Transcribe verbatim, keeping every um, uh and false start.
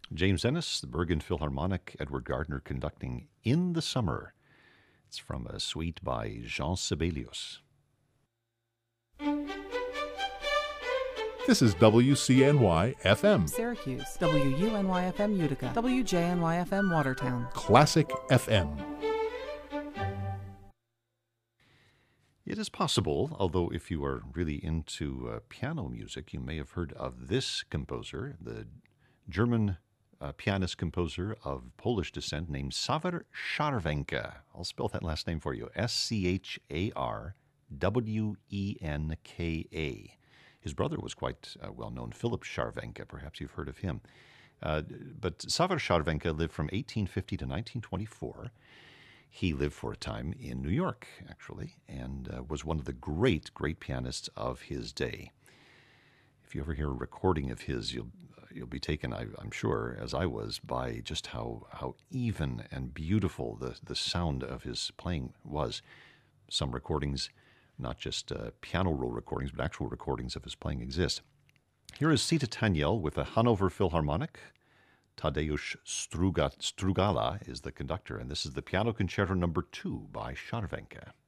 James Ennis, the Bergen Philharmonic, Edward Gardner conducting In the Summer. It's from a suite by Jean Sibelius. This is W C N Y F M. Syracuse, W U N Y F M Utica, W J N Y F M Watertown. Classic F M. It is possible, although if you are really into uh, piano music, you may have heard of this composer, the German uh, pianist-composer of Polish descent named Xaver Scharwenka. I'll spell that last name for you, S C H A R W E N K A. His brother was quite uh, well-known, Philip Scharwenka. Perhaps you've heard of him. Uh, but Xaver Scharwenka lived from eighteen fifty to nineteen twenty-four. He lived for a time in New York, actually, and uh, was one of the great, great pianists of his day. If you ever hear a recording of his, you'll uh, you'll be taken, I, I'm sure, as I was, by just how how even and beautiful the, the sound of his playing was. Some recordings, not just uh, piano roll recordings, but actual recordings of his playing exist. Here is Sita Tanyel with the Hanover Philharmonic. Tadeusz Struga, Strugala is the conductor, and this is the Piano Concerto number two by Scharwenka.